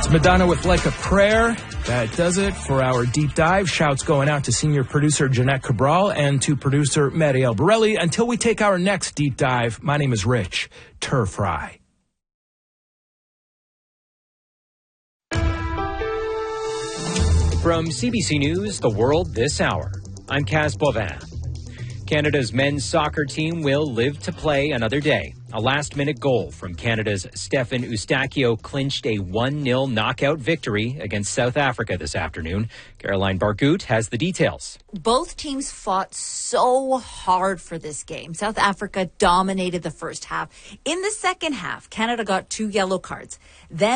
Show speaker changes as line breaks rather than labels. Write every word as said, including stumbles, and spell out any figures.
It's Madonna with Like a Prayer. That does it for our deep dive. Shouts going out to senior producer Jeanette Cabral and to producer Marielle Borelli. Until we take our next deep dive, my name is Rich Turfry.
From C B C News, The World This Hour, I'm Kaz Bovin. Canada's men's soccer team will live to play another day. A last-minute goal from Canada's Stefan Eustáquio clinched a one nil knockout victory against South Africa this afternoon. Caroline Bargut has the details.
Both teams fought so hard for this game. South Africa dominated the first half. In the second half, Canada got two yellow cards. Then